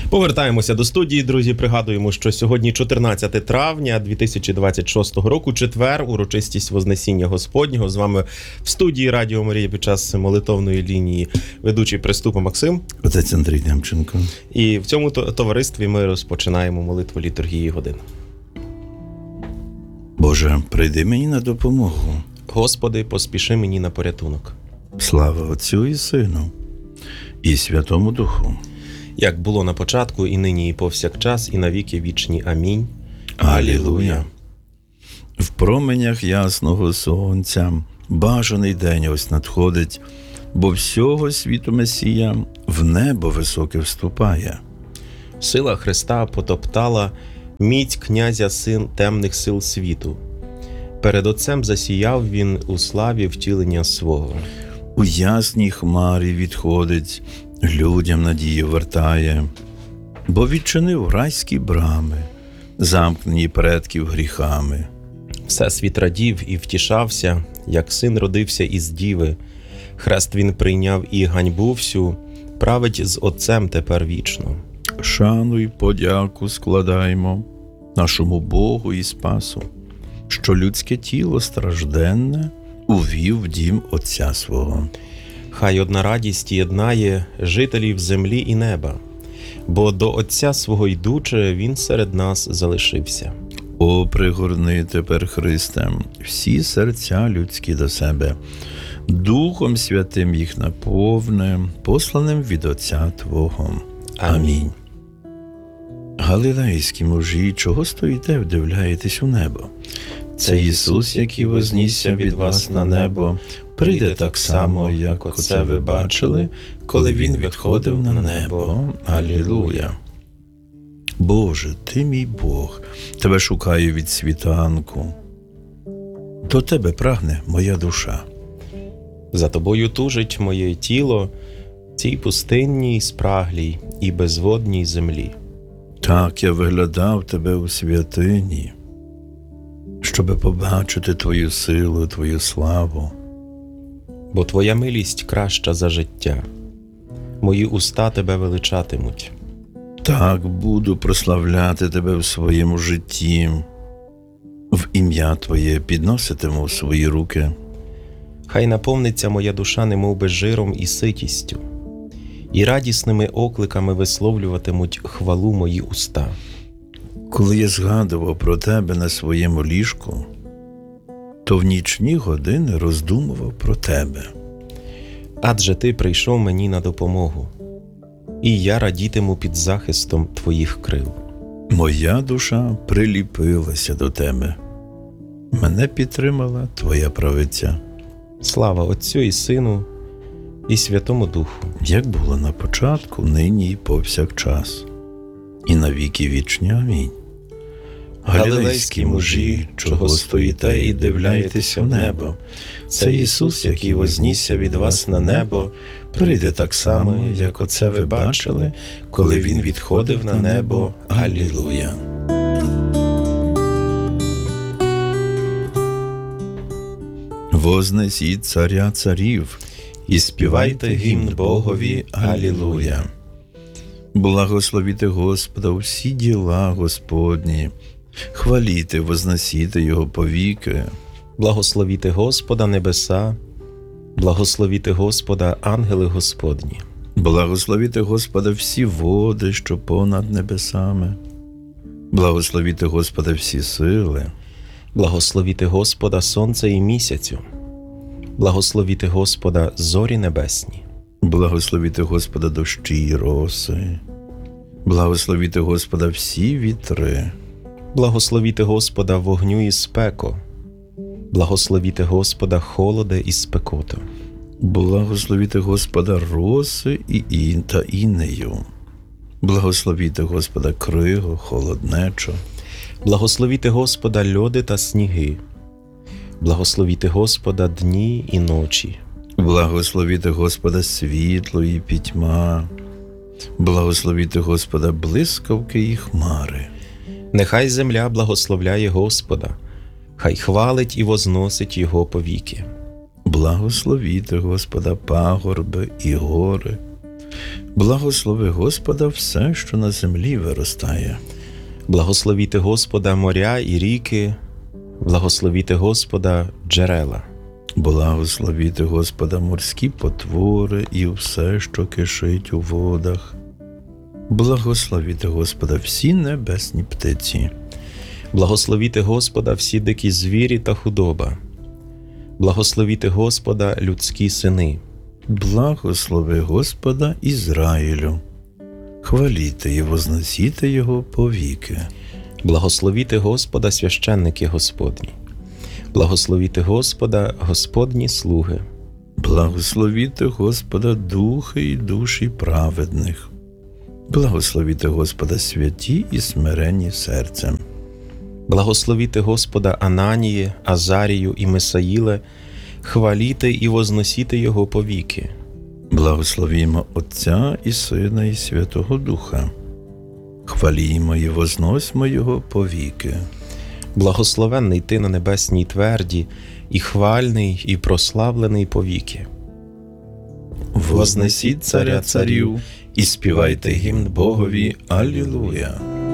Повертаємося до студії, друзі. Пригадуємо, що сьогодні 14 травня 2026 року, четвер, урочистість Вознесіння Господнього. З вами в студії Радіо Марія під час молитовної лінії ведучий Приступа Максим. Отець Андрій Демченко. І в цьому товаристві ми розпочинаємо молитву літургії годин. Боже, прийди мені на допомогу. Господи, поспіши мені на порятунок. Слава Отцю і Сину, і Святому Духу. Як було на початку, і нині, і повсякчас, і навіки вічні. Амінь. Алілуя. В променях ясного сонця бажаний день ось надходить, бо всього світу Месія в небо високе вступає. Сила Христа потоптала міць князя син темних сил світу. Перед Отцем засіяв він у славі втілення свого. У ясній хмарі відходить, людям надію вертає, бо відчинив райські брами, замкнені предків гріхами. Всесвіт радів і втішався, як син родився із діви. Хрест він прийняв і ганьбу всю, править з Отцем тепер вічно. Шану й подяку складаймо нашому Богу і Спасу, що людське тіло стражденне увів в дім Отця свого. Хай одна радість єднає жителів землі і неба, бо до Отця свого йдучи, він серед нас залишився. О, пригорни тепер, Христе, всі серця людські до себе, Духом Святим їх наповни, посланим від Отця Твого. Амінь. Галилейські мужі, чого стоїте, вдивляєтесь у небо? Це Ісус, який вознісся від вас на небо, прийде так само, як оце ви бачили, коли Він відходив на небо. Алілуя. Боже, Ти мій Бог, Тебе шукаю від світанку. До Тебе прагне моя душа. За Тобою тужить моє тіло в цій пустинній, спраглій і безводній землі. Так я виглядав Тебе у святині, щоби побачити Твою силу, Твою славу. Бо Твоя милість краща за життя. Мої уста Тебе величатимуть. Так буду прославляти Тебе в своєму житті. В ім'я Твоє підноситиму свої руки. Хай наповниться моя душа немовби жиром і ситістю, і радісними окликами висловлюватимуть хвалу мої уста. Коли я згадував про Тебе на своєму ліжку, то в нічні години роздумував про Тебе. Адже Ти прийшов мені на допомогу, і я радітиму під захистом Твоїх крил. Моя душа приліпилася до Тебе. Мене підтримала Твоя правиця. Слава Отцю і Сину, і Святому Духу. Як було на початку, нині і повсякчас, і на віки вічні. Амінь. Галилейські мужі, чого стоїте і дивляєтеся в небо? Це Ісус, який вознісся від вас на небо, прийде так само, як оце ви бачили, коли Він відходив на небо. Алілуя. Вознесіть царя царів і співайте гімн Богові. Алілуя. Благословіте Господа всі діла Господні, хваліте, возносіте Його повіки. Благословіте Господа небеса, благословіте Господа ангели Господні. Благословіте Господа всі води, що понад небесами. Благословіте Господа всі сили. Благословіте Господа сонце і місяцю. Благословіте Господа зорі небесні. Благословіте Господа дощі й роси. Благословіте Господа всі вітри. Благословіте Господа вогню і спеко. Благословіте Господа холоде і спекоту. Благословіте Господа роси та інею. Благословіте Господа кригу, холоднечо. Благословіте Господа льоди та сніги. Благословіте Господа дні і ночі. Благословіте Господа світло і пітьма. Благословіте Господа блискавки і хмари. Нехай земля благословляє Господа, хай хвалить і возносить Його повіки. Благословіте Господа пагорби і гори. Благослови Господа все, що на землі виростає. Благословіте Господа моря і ріки, благословіте Господа джерела. Благословіте Господа морські потвори і все, що кишить у водах. Благословіте Господа всі небесні птиці. Благословіте Господа всі дикі звірі та худоба. Благословіте Господа людські сини. Благослови Господа Ізраїлю. Хваліте і возносіте Його повіки. Благословіте Господа священники Господні. Благословіте Господа Господні слуги. Благословіте Господа духи і душі праведних. Благословіте Господа святі і смиренні серцем. Благословіте Господа Ананії, Азарію і Мисаїле, хваліте і возносіте Його повіки. Благословімо Отця і Сина і Святого Духа. Хвалімо і возносьмо Його повіки. Благословенний ти на небесній тверді, і хвальний, і прославлений повіки. Вознесіть царя царів і співайте гімн Богові. Алілуя!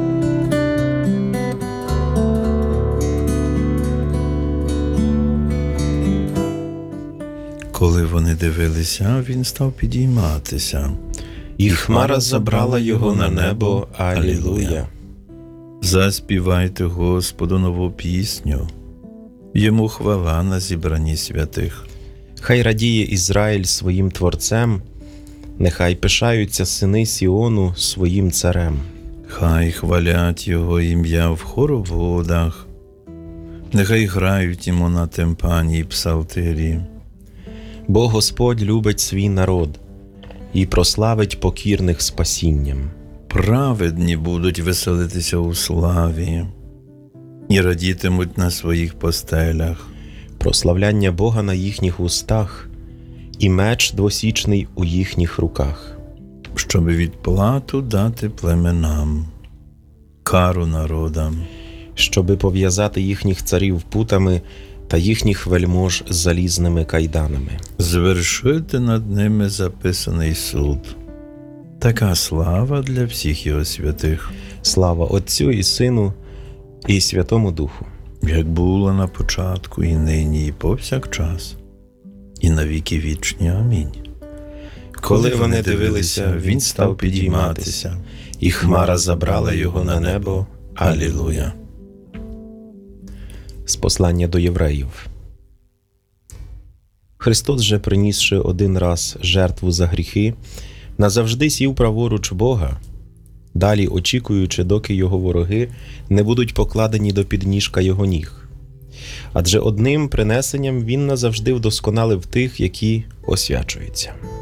Коли вони дивилися, він став підійматися. І хмара забрала його на небо. Алілуя! Заспівайте Господу нову пісню. Йому хвала на зібранні святих. Хай радіє Ізраїль своїм Творцем, нехай пишаються сини Сіону своїм царем. Хай хвалять Його ім'я в хороводах. Нехай грають йому на тимпані й псалтирі. Бо Господь любить свій народ і прославить покірних спасінням. Праведні будуть веселитися у славі і радітимуть на своїх постелях. Прославляння Бога на їхніх устах і меч двосічний у їхніх руках. Щоб відплату дати племенам, кару народам. Щоби пов'язати їхніх царів путами та їхніх вельмож залізними кайданами. Звершити над ними записаний суд. Така слава для всіх Його святих. Слава Отцю і Сину і Святому Духу. Як було на початку, і нині, і повсякчас, і на віки вічні. Амінь. Коли вони дивилися, він став підійматися, і хмара забрала його на небо. Алілуя! З послання до євреїв. Христос же, принісши один раз жертву за гріхи, назавжди сів праворуч Бога, далі очікуючи, доки його вороги не будуть покладені до підніжка його ніг. Адже одним принесенням він назавжди вдосконалив тих, які освячуються.